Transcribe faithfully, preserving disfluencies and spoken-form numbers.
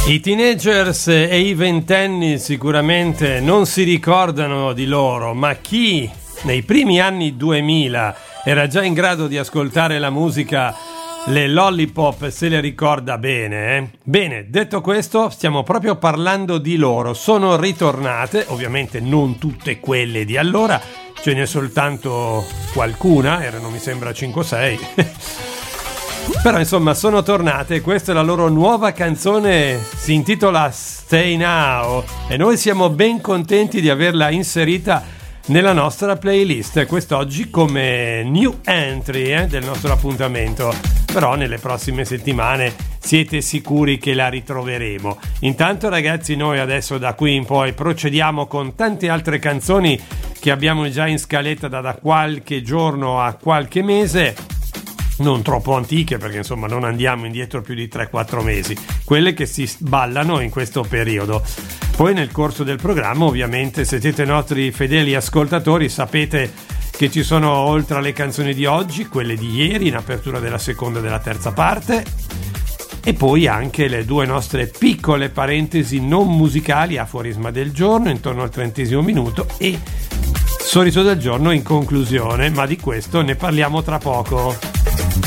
I teenagers e i ventenni sicuramente non si ricordano di loro, ma chi nei primi anni duemila era già in grado di ascoltare la musica, le lollipop, se le ricorda bene, eh? Bene, detto questo, stiamo proprio parlando di loro. Sono ritornate, ovviamente non tutte quelle di allora, ce n'è soltanto qualcuna, erano mi sembra cinque o sei. Però insomma sono tornate, questa è la loro nuova canzone, si intitola Stay Now e noi siamo ben contenti di averla inserita nella nostra playlist quest'oggi come new entry eh, del nostro appuntamento. Però nelle prossime settimane siete sicuri che la ritroveremo. Intanto ragazzi, noi adesso da qui in poi procediamo con tante altre canzoni che abbiamo già in scaletta da, da qualche giorno a qualche mese, non troppo antiche perché insomma non andiamo indietro più di tre quattro mesi, quelle che si ballano in questo periodo. Poi nel corso del programma, ovviamente, se siete nostri fedeli ascoltatori, sapete che ci sono, oltre alle canzoni di oggi, quelle di ieri in apertura della seconda e della terza parte, e poi anche le due nostre piccole parentesi non musicali, aforisma del giorno intorno al trentesimo minuto e sorriso del giorno in conclusione, ma di questo ne parliamo tra poco.